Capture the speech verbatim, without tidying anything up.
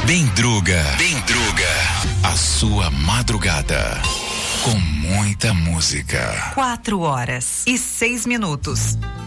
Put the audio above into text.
Bendruga. Bendruga. A sua madrugada. Com muita música. Quatro horas e seis minutos.